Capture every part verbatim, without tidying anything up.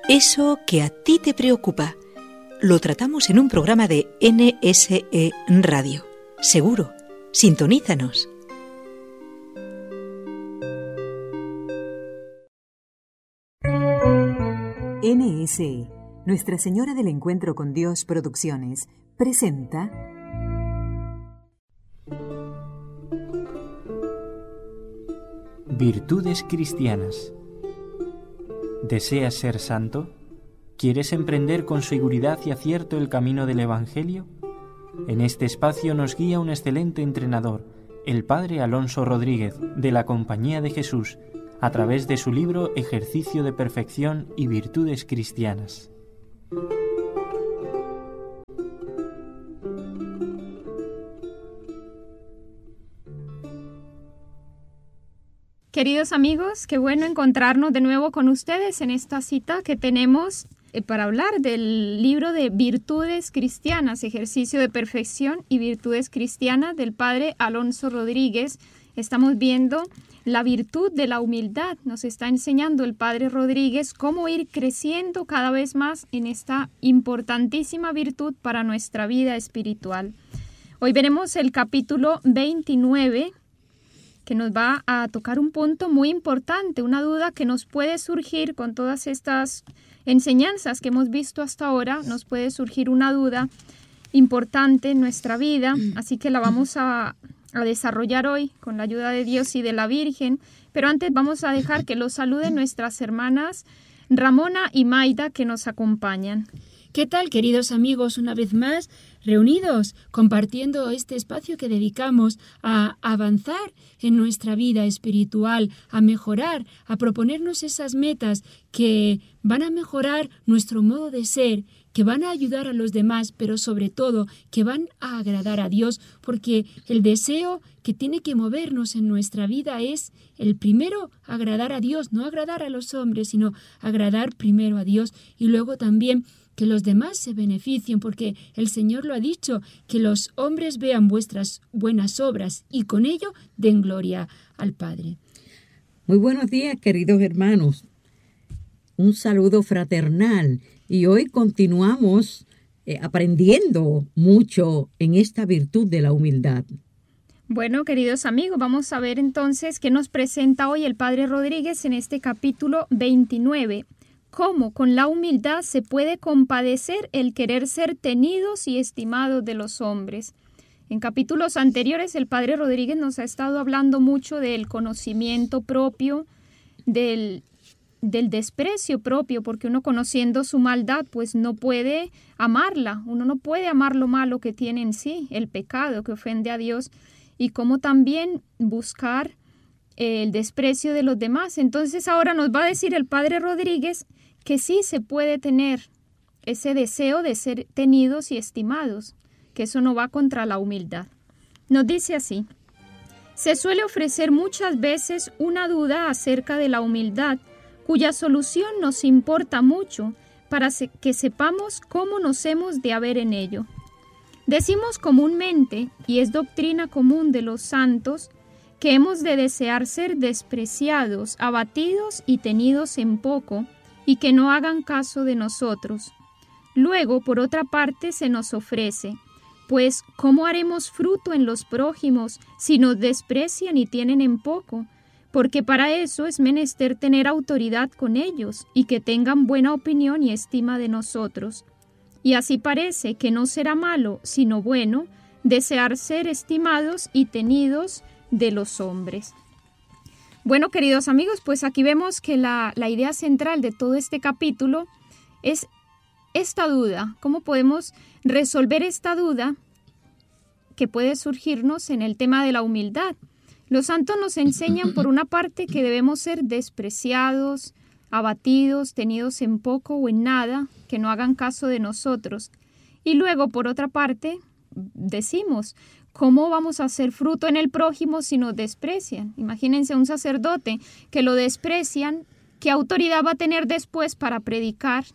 Eso que a ti te preocupa, lo tratamos en un programa de N S E Radio. Seguro, sintonízanos. N S E, Nuestra Señora del Encuentro con Dios Producciones, presenta Virtudes cristianas. ¿Deseas ser santo? ¿Quieres emprender con seguridad y acierto el camino del Evangelio? En este espacio nos guía un excelente entrenador, el Padre Alonso Rodríguez, de la Compañía de Jesús, a través de su libro Ejercicio de Perfección y Virtudes Cristianas. Queridos amigos, qué bueno encontrarnos de nuevo con ustedes en esta cita que tenemos eh, para hablar del libro de Virtudes Cristianas, Ejercicio de Perfección y Virtudes Cristianas del Padre Alonso Rodríguez. Estamos viendo la virtud de la humildad. Nos está enseñando el Padre Rodríguez cómo ir creciendo cada vez más en esta importantísima virtud para nuestra vida espiritual. Hoy veremos el capítulo veintinueve, que nos va a tocar un punto muy importante, una duda que nos puede surgir con todas estas enseñanzas que hemos visto hasta ahora. Nos puede surgir una duda importante en nuestra vida, así que la vamos a, a desarrollar hoy con la ayuda de Dios y de la Virgen. Pero antes vamos a dejar que los saluden nuestras hermanas Ramona y Maida, que nos acompañan. ¿Qué tal, queridos amigos? Una vez más, reunidos, compartiendo este espacio que dedicamos a avanzar en nuestra vida espiritual, a mejorar, a proponernos esas metas que van a mejorar nuestro modo de ser, que van a ayudar a los demás, pero sobre todo que van a agradar a Dios, porque el deseo que tiene que movernos en nuestra vida es el primero, agradar a Dios, no agradar a los hombres, sino agradar primero a Dios, y luego también que los demás se beneficien, porque el Señor lo ha dicho, que los hombres vean vuestras buenas obras y con ello den gloria al Padre. Muy buenos días, queridos hermanos. Un saludo fraternal y hoy continuamos eh, aprendiendo mucho en esta virtud de la humildad. Bueno, queridos amigos, vamos a ver entonces qué nos presenta hoy el Padre Rodríguez en este capítulo veintinueve. Cómo con la humildad se puede compadecer el querer ser tenidos y estimados de los hombres. En capítulos anteriores el Padre Rodríguez nos ha estado hablando mucho del conocimiento propio, del, del desprecio propio, porque uno conociendo su maldad pues no puede amarla, uno no puede amar lo malo que tiene en sí, el pecado que ofende a Dios, y cómo también buscar el desprecio de los demás. Entonces ahora nos va a decir el Padre Rodríguez que sí se puede tener ese deseo de ser tenidos y estimados, que eso no va contra la humildad. Nos dice así: se suele ofrecer muchas veces una duda acerca de la humildad, cuya solución nos importa mucho para que sepamos cómo nos hemos de haber en ello. Decimos comúnmente, y es doctrina común de los santos, que hemos de desear ser despreciados, abatidos y tenidos en poco, y que no hagan caso de nosotros. Luego, por otra parte, se nos ofrece, pues, ¿cómo haremos fruto en los prójimos si nos desprecian y tienen en poco? Porque para eso es menester tener autoridad con ellos, y que tengan buena opinión y estima de nosotros. Y así parece que no será malo, sino bueno, desear ser estimados y tenidos de los hombres. Bueno, queridos amigos, pues aquí vemos que la, la idea central de todo este capítulo es esta duda. ¿Cómo podemos resolver esta duda que puede surgirnos en el tema de la humildad? Los santos nos enseñan, por una parte, que debemos ser despreciados, abatidos, tenidos en poco o en nada, que no hagan caso de nosotros. Y luego, por otra parte, decimos, ¿cómo vamos a hacer fruto en el prójimo si nos desprecian? Imagínense un sacerdote que lo desprecian, ¿qué autoridad va a tener después para predicar,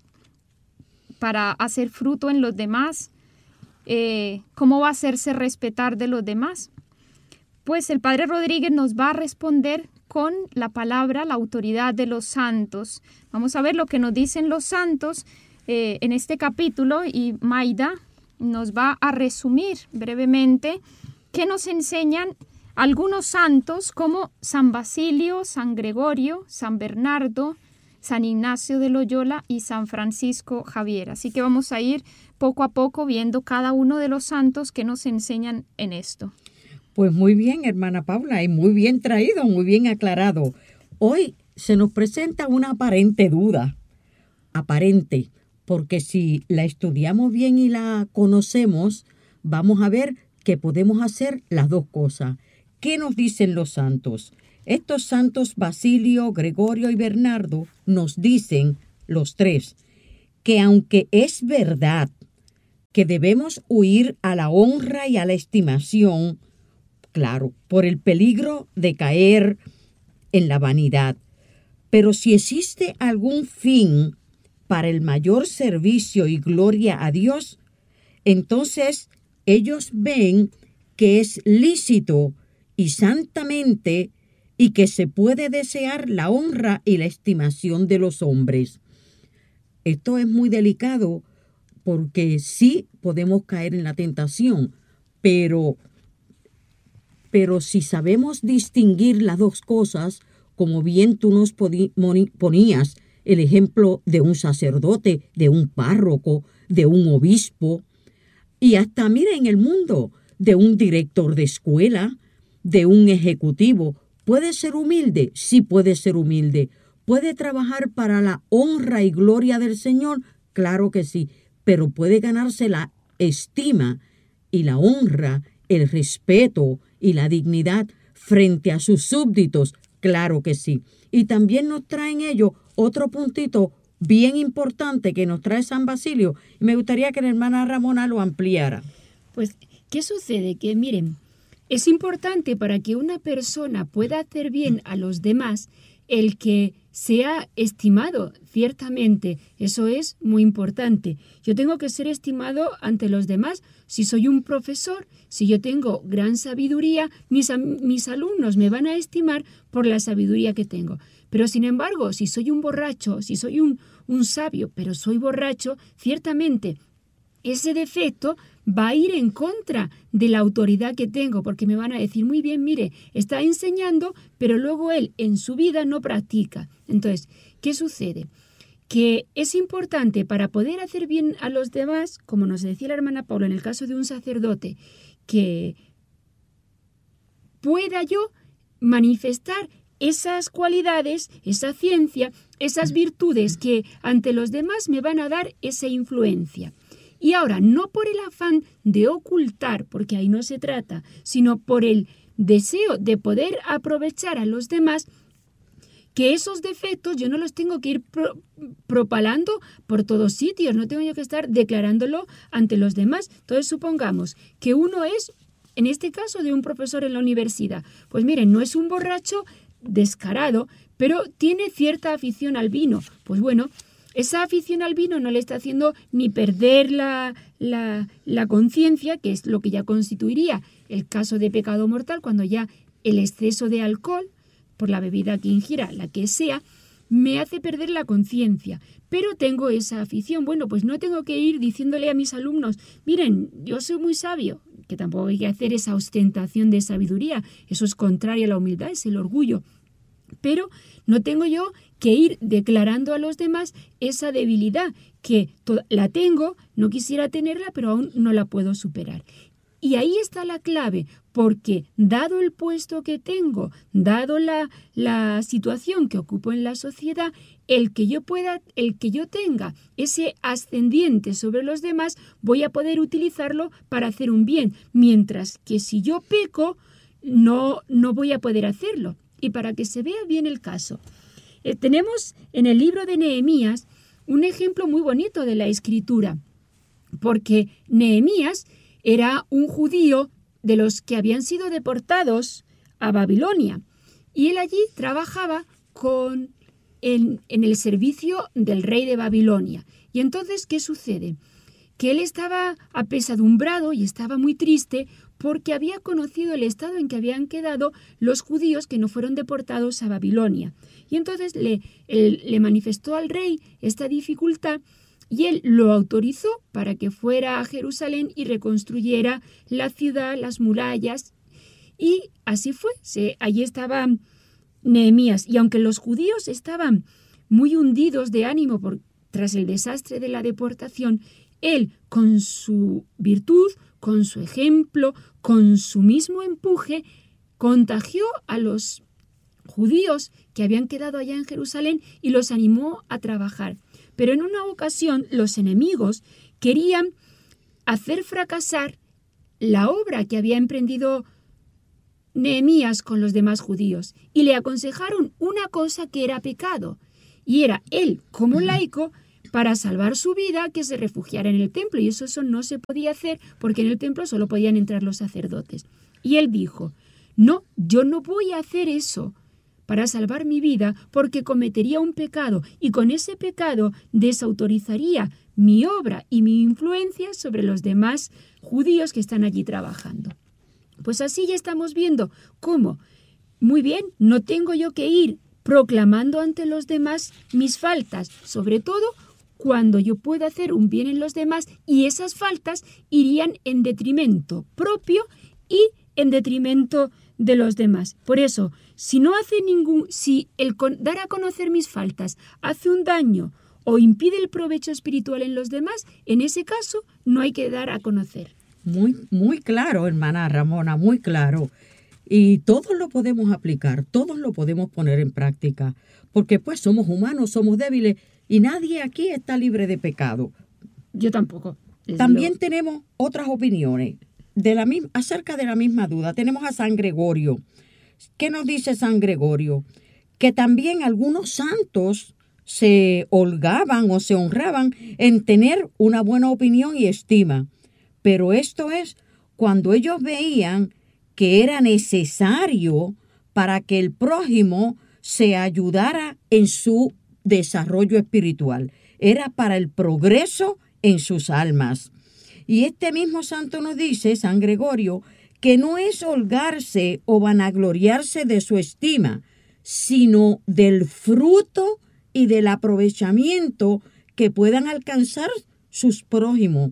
para hacer fruto en los demás? Eh, ¿Cómo va a hacerse respetar de los demás? Pues el Padre Rodríguez nos va a responder con la palabra, la autoridad de los santos. Vamos a ver lo que nos dicen los santos eh, en este capítulo, y Maida nos va a resumir brevemente qué nos enseñan algunos santos como San Basilio, San Gregorio, San Bernardo, San Ignacio de Loyola y San Francisco Javier. Así que vamos a ir poco a poco viendo cada uno de los santos que nos enseñan en esto. Pues muy bien, hermana Paula, y muy bien traído, muy bien aclarado. Hoy se nos presenta una aparente duda, aparente, porque si la estudiamos bien y la conocemos, vamos a ver que podemos hacer las dos cosas. ¿Qué nos dicen los santos? Estos santos Basilio, Gregorio y Bernardo nos dicen, los tres, que aunque es verdad que debemos huir a la honra y a la estimación, claro, por el peligro de caer en la vanidad, pero si existe algún fin para el mayor servicio y gloria a Dios, entonces ellos ven que es lícito y santamente y que se puede desear la honra y la estimación de los hombres. Esto es muy delicado porque sí podemos caer en la tentación, pero, pero si sabemos distinguir las dos cosas, como bien tú nos ponías el ejemplo de un sacerdote, de un párroco, de un obispo, y hasta, mira, en el mundo, de un director de escuela, de un ejecutivo. ¿Puede ser humilde? Sí puede ser humilde. ¿Puede trabajar para la honra y gloria del Señor? Claro que sí, pero puede ganarse la estima y la honra, el respeto y la dignidad frente a sus súbditos. Claro que sí. Y también nos traen ellos otro puntito bien importante que nos trae San Basilio, y me gustaría que la hermana Ramona lo ampliara. Pues, ¿qué sucede? Que miren, es importante para que una persona pueda hacer bien a los demás el que sea estimado, ciertamente, eso es muy importante. Yo tengo que ser estimado ante los demás. Si soy un profesor, si yo tengo gran sabiduría, mis, mis alumnos me van a estimar por la sabiduría que tengo. Pero sin embargo, si soy un borracho, si soy un, un sabio, pero soy borracho, ciertamente ese defecto va a ir en contra de la autoridad que tengo, porque me van a decir, muy bien, mire, está enseñando, pero luego él en su vida no practica. Entonces, ¿qué sucede? Que es importante para poder hacer bien a los demás, como nos decía la hermana Paula en el caso de un sacerdote, que pueda yo manifestar esas cualidades, esa ciencia, esas virtudes que ante los demás me van a dar esa influencia. Y ahora, no por el afán de ocultar, porque ahí no se trata, sino por el deseo de poder aprovechar a los demás, que esos defectos yo no los tengo que ir pro, propalando por todos sitios, no tengo yo que estar declarándolo ante los demás. Entonces, supongamos que uno es, en este caso, de un profesor en la universidad. Pues miren, no es un borracho descarado, pero tiene cierta afición al vino. Pues bueno, esa afición al vino no le está haciendo ni perder la, la, la conciencia, que es lo que ya constituiría el caso de pecado mortal, cuando ya el exceso de alcohol, por la bebida que ingiera, la que sea, me hace perder la conciencia. Pero tengo esa afición. Bueno, pues no tengo que ir diciéndole a mis alumnos, miren, yo soy muy sabio, que tampoco hay que hacer esa ostentación de sabiduría. Eso es contrario a la humildad, es el orgullo. Pero no tengo yo que ir declarando a los demás esa debilidad, que la tengo, no quisiera tenerla, pero aún no la puedo superar. Y ahí está la clave, porque dado el puesto que tengo, dado la, la situación que ocupo en la sociedad, el que yo pueda, el que yo tenga ese ascendiente sobre los demás, voy a poder utilizarlo para hacer un bien, mientras que si yo peco, no, no voy a poder hacerlo. Y para que se vea bien el caso, eh, tenemos en el libro de Nehemías un ejemplo muy bonito de la escritura, porque Nehemías era un judío de los que habían sido deportados a Babilonia, y él allí trabajaba con, en, en el servicio del rey de Babilonia. Y entonces, ¿qué sucede? Que él estaba apesadumbrado y estaba muy triste porque había conocido el estado en que habían quedado los judíos que no fueron deportados a Babilonia. Y entonces le, él, le manifestó al rey esta dificultad y él lo autorizó para que fuera a Jerusalén y reconstruyera la ciudad, las murallas. Y así fue. Se, allí estaba Nehemías. Y aunque los judíos estaban muy hundidos de ánimo por, tras el desastre de la deportación, él, con su virtud, con su ejemplo, con su mismo empuje, contagió a los judíos que habían quedado allá en Jerusalén y los animó a trabajar. Pero en una ocasión los enemigos querían hacer fracasar la obra que había emprendido Nehemías con los demás judíos y le aconsejaron una cosa que era pecado, y era él, como laico, para salvar su vida, que se refugiara en el templo, y eso, eso no se podía hacer porque en el templo solo podían entrar los sacerdotes. Y él dijo, no, yo no voy a hacer eso para salvar mi vida porque cometería un pecado y con ese pecado desautorizaría mi obra y mi influencia sobre los demás judíos que están allí trabajando. Pues así ya estamos viendo cómo, muy bien, no tengo yo que ir proclamando ante los demás mis faltas, sobre todo cuando yo pueda hacer un bien en los demás y esas faltas irían en detrimento propio y en detrimento de los demás. Por eso, si no hace ningún, si el con, dar a conocer mis faltas hace un daño o impide el provecho espiritual en los demás, en ese caso no hay que dar a conocer. Muy, muy claro, hermana Ramona, muy claro. Y todos lo podemos aplicar, todos lo podemos poner en práctica, porque pues somos humanos, somos débiles y nadie aquí está libre de pecado. Yo tampoco. También lo... tenemos otras opiniones de la misma, acerca de la misma duda. Tenemos a San Gregorio. ¿Qué nos dice San Gregorio? Que también algunos santos se holgaban o se honraban en tener una buena opinión y estima. Pero esto es cuando ellos veían que era necesario para que el prójimo se ayudara en su desarrollo espiritual. Era para el progreso en sus almas. Y este mismo santo nos dice, San Gregorio, que no es holgarse o vanagloriarse de su estima, sino del fruto y del aprovechamiento que puedan alcanzar sus prójimos.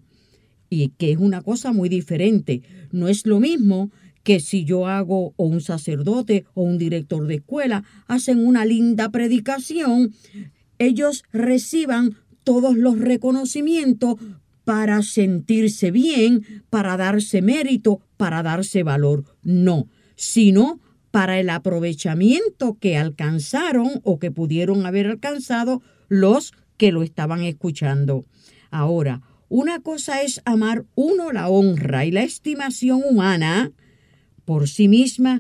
Y que es una cosa muy diferente. No es lo mismo que si yo hago, o un sacerdote o un director de escuela, hacen una linda predicación, ellos reciban todos los reconocimientos para sentirse bien, para darse mérito, para darse valor. No, sino para el aprovechamiento que alcanzaron o que pudieron haber alcanzado los que lo estaban escuchando. Ahora, una cosa es amar uno la honra y la estimación humana por sí misma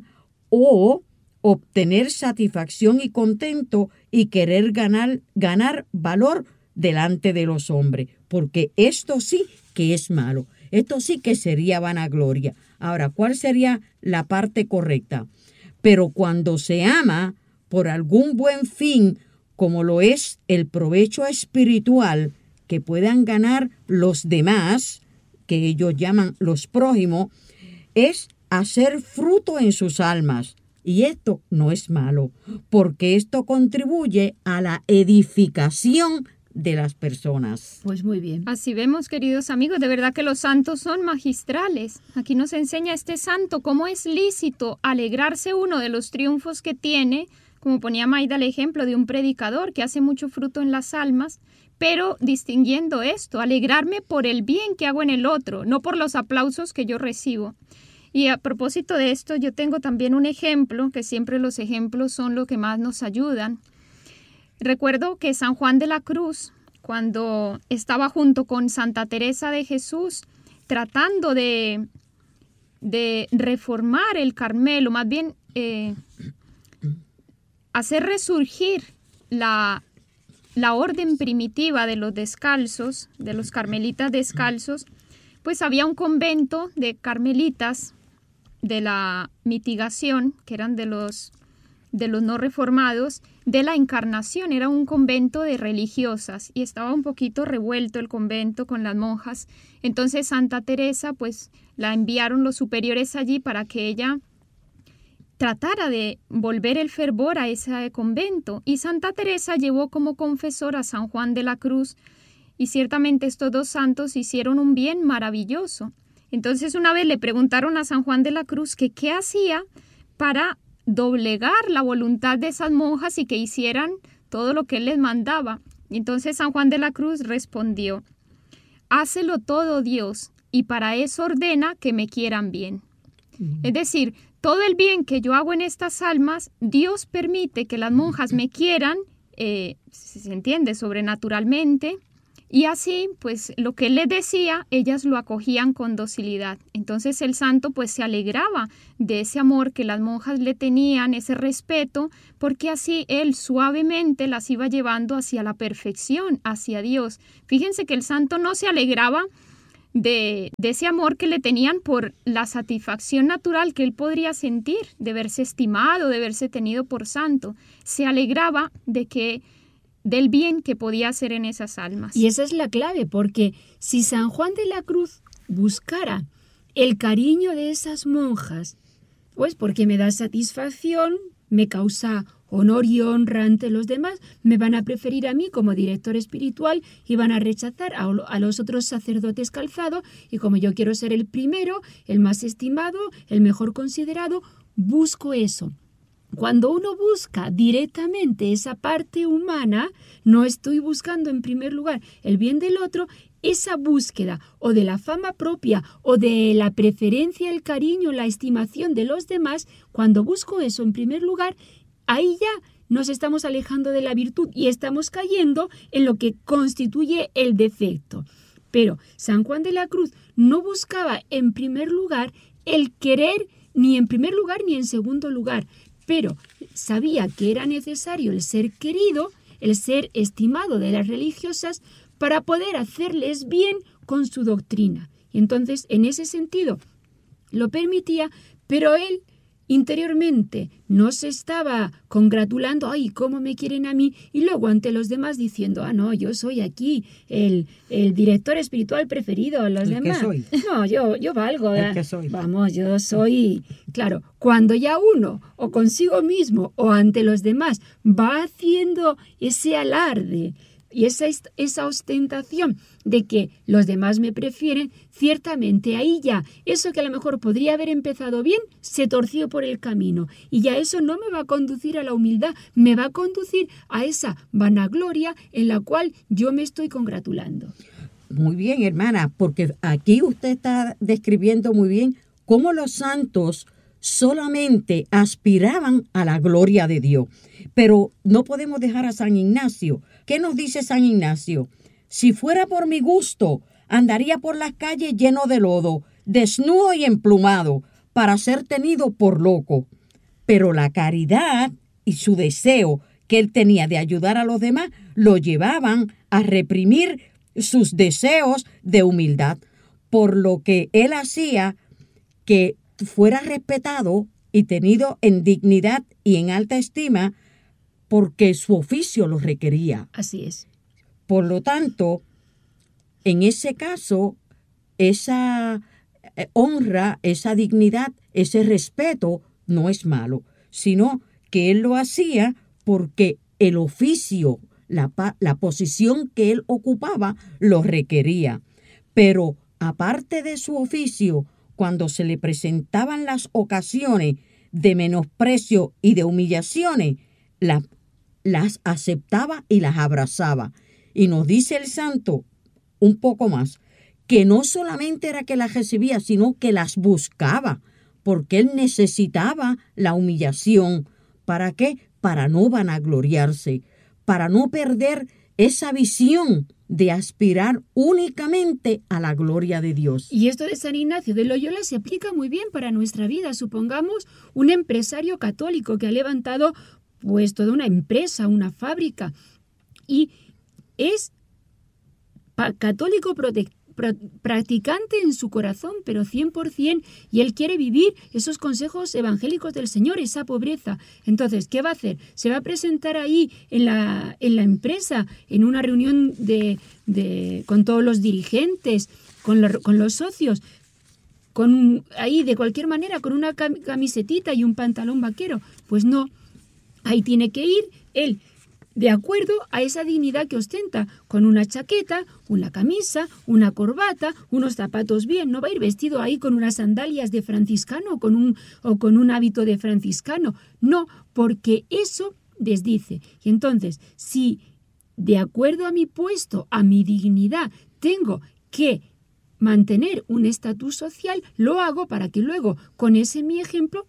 o obtener satisfacción y contento y querer ganar, ganar valor delante de los hombres, porque esto sí que es malo, esto sí que sería vanagloria. Ahora, ¿cuál sería la parte correcta? Pero cuando se ama por algún buen fin, como lo es el provecho espiritual que puedan ganar los demás, que ellos llaman los prójimos, es hacer fruto en sus almas. Y esto no es malo, porque esto contribuye a la edificación de las personas. Pues muy bien. Así vemos, queridos amigos, de verdad que los santos son magistrales. Aquí nos enseña este santo cómo es lícito alegrarse uno de los triunfos que tiene, como ponía Maida el ejemplo de un predicador que hace mucho fruto en las almas, pero distinguiendo esto, alegrarme por el bien que hago en el otro, no por los aplausos que yo recibo. Y a propósito de esto, yo tengo también un ejemplo, que siempre los ejemplos son lo que más nos ayudan. Recuerdo que San Juan de la Cruz, cuando estaba junto con Santa Teresa de Jesús, tratando de, de reformar el Carmelo, más bien eh, hacer resurgir la, la orden primitiva de los descalzos, de los carmelitas descalzos, pues había un convento de carmelitas de la mitigación, que eran de los, de los no reformados, de la Encarnación. Era un convento de religiosas y estaba un poquito revuelto el convento con las monjas. Entonces Santa Teresa, pues la enviaron los superiores allí para que ella tratara de volver el fervor a ese convento. Y Santa Teresa llevó como confesor a San Juan de la Cruz, y ciertamente estos dos santos hicieron un bien maravilloso. Entonces una vez le preguntaron a San Juan de la Cruz que qué hacía para doblegar la voluntad de esas monjas y que hicieran todo lo que él les mandaba. Y entonces San Juan de la Cruz respondió: hácelo todo Dios, y para eso ordena que me quieran bien. Mm. Es decir, todo el bien que yo hago en estas almas, Dios permite que las monjas me quieran, eh, se entiende, sobrenaturalmente, y así, pues, lo que él les decía, ellas lo acogían con docilidad. Entonces el santo, pues, se alegraba de ese amor que las monjas le tenían, ese respeto, porque así él suavemente las iba llevando hacia la perfección, hacia Dios. Fíjense que el santo no se alegraba de, de ese amor que le tenían por la satisfacción natural que él podría sentir, de verse estimado, de verse tenido por santo. Se alegraba de que del bien que podía hacer en esas almas. Y esa es la clave, porque si San Juan de la Cruz buscara el cariño de esas monjas, pues porque me da satisfacción, me causa honor y honra ante los demás, me van a preferir a mí como director espiritual y van a rechazar a, a los otros sacerdotes calzados, y como yo quiero ser el primero, el más estimado, el mejor considerado, busco eso. Cuando uno busca directamente esa parte humana, no estoy buscando en primer lugar el bien del otro. Esa búsqueda o de la fama propia o de la preferencia, el cariño, la estimación de los demás, cuando busco eso en primer lugar, ahí ya nos estamos alejando de la virtud y estamos cayendo en lo que constituye el defecto. Pero San Juan de la Cruz no buscaba en primer lugar el querer, ni en primer lugar ni en segundo lugar, pero sabía que era necesario el ser querido, el ser estimado de las religiosas para poder hacerles bien con su doctrina. Y entonces, en ese sentido, lo permitía, pero él interiormente no se estaba congratulando, ¡ay, cómo me quieren a mí! Y luego ante los demás diciendo, ah, no, yo soy aquí el, el director espiritual preferido a los el demás. Que soy. No, yo, yo valgo. El que soy. Vamos, yo soy... Claro, cuando ya uno, o consigo mismo, o ante los demás, va haciendo ese alarde y esa, esa ostentación de que los demás me prefieren, ciertamente ahí ya, eso que a lo mejor podría haber empezado bien, se torció por el camino. Y ya eso no me va a conducir a la humildad, me va a conducir a esa vanagloria en la cual yo me estoy congratulando. Muy bien, hermana, porque aquí usted está describiendo muy bien cómo los santos solamente aspiraban a la gloria de Dios. Pero no podemos dejar a San Ignacio. ¿Qué nos dice San Ignacio? Si fuera por mi gusto, andaría por las calles lleno de lodo, desnudo y emplumado, para ser tenido por loco. Pero la caridad y su deseo que él tenía de ayudar a los demás lo llevaban a reprimir sus deseos de humildad, por lo que él hacía que fuera respetado y tenido en dignidad y en alta estima porque su oficio lo requería. Así es. Por lo tanto, en ese caso, esa honra, esa dignidad, ese respeto no es malo, sino que él lo hacía porque el oficio, la, la posición que él ocupaba, lo requería. Pero aparte de su oficio, cuando se le presentaban las ocasiones de menosprecio y de humillaciones, la, las aceptaba y las abrazaba. Y nos dice el santo un poco más, que no solamente era que las recibía, sino que las buscaba, porque él necesitaba la humillación. ¿Para qué? Para no vanagloriarse, para no perder esa visión de aspirar únicamente a la gloria de Dios. Y esto de San Ignacio de Loyola se aplica muy bien para nuestra vida. Supongamos un empresario católico que ha levantado pues toda una empresa, una fábrica, y es católico prote- pra- practicante en su corazón, pero cien por ciento, y él quiere vivir esos consejos evangélicos del Señor, esa pobreza. Entonces, ¿qué va a hacer? Se va a presentar ahí en la, en la empresa, en una reunión de, de, con todos los dirigentes, con, la, con los socios, con ahí de cualquier manera, con una camisetita y un pantalón vaquero. Pues no, ahí tiene que ir él, de acuerdo a esa dignidad que ostenta, con una chaqueta, una camisa, una corbata, unos zapatos bien. No va a ir vestido ahí con unas sandalias de franciscano o con un, o con un hábito de franciscano. No, porque eso desdice. Y entonces, si de acuerdo a mi puesto, a mi dignidad, tengo que mantener un estatus social, lo hago para que luego, con ese mi ejemplo,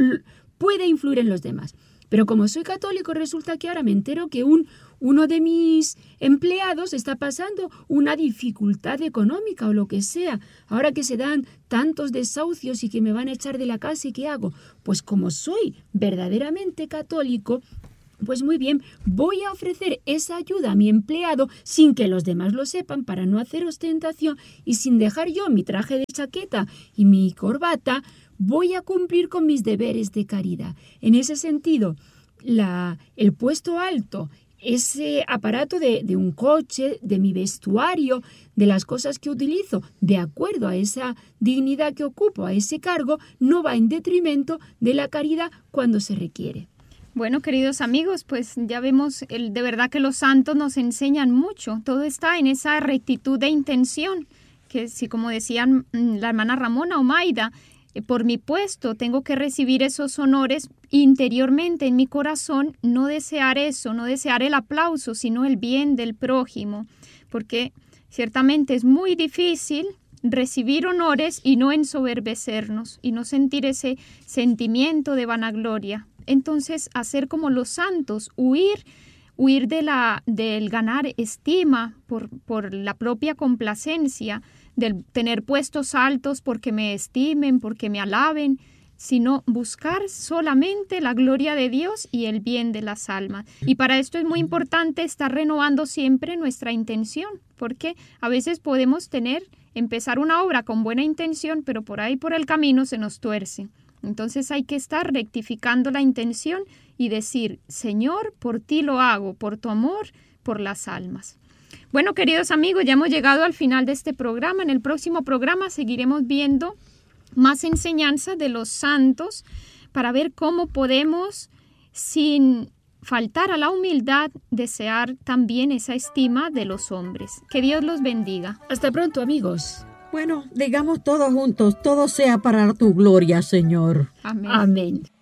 pueda influir en los demás. Pero como soy católico, resulta que ahora me entero que un, uno de mis empleados está pasando una dificultad económica o lo que sea. Ahora que se dan tantos desahucios y que me van a echar de la casa, ¿y qué hago? Pues como soy verdaderamente católico, pues muy bien, voy a ofrecer esa ayuda a mi empleado sin que los demás lo sepan, para no hacer ostentación, y sin dejar yo mi traje de chaqueta y mi corbata. Voy a cumplir con mis deberes de caridad. En ese sentido, la, el puesto alto, ese aparato de, de un coche, de mi vestuario, de las cosas que utilizo, de acuerdo a esa dignidad que ocupo, a ese cargo, no va en detrimento de la caridad cuando se requiere. Bueno, queridos amigos, pues ya vemos el, de verdad que los santos nos enseñan mucho. Todo está en esa rectitud de intención, que si como decían la hermana Ramona o Maida, por mi puesto tengo que recibir esos honores interiormente en mi corazón, no desear eso, no desear el aplauso, sino el bien del prójimo, porque ciertamente es muy difícil recibir honores y no ensoberbecernos y no sentir ese sentimiento de vanagloria. Entonces, hacer como los santos, huir, huir de la, del ganar estima por, por la propia complacencia, del tener puestos altos porque me estimen, porque me alaben, sino buscar solamente la gloria de Dios y el bien de las almas. Y para esto es muy importante estar renovando siempre nuestra intención, porque a veces podemos tener, empezar una obra con buena intención, pero por ahí por el camino se nos tuerce. Entonces hay que estar rectificando la intención y decir, Señor, por ti lo hago, por tu amor, por las almas. Bueno, queridos amigos, ya hemos llegado al final de este programa. En el próximo programa seguiremos viendo más enseñanzas de los santos para ver cómo podemos, sin faltar a la humildad, desear también esa estima de los hombres. Que Dios los bendiga. Hasta pronto, amigos. Bueno, digamos todos juntos, todo sea para tu gloria, Señor. Amén. Amén.